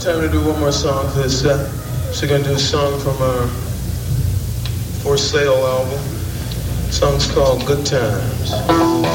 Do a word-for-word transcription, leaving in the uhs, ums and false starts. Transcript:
time to do one more song for this set. So we're gonna do a song from our For Sale album. The song's called Good Times.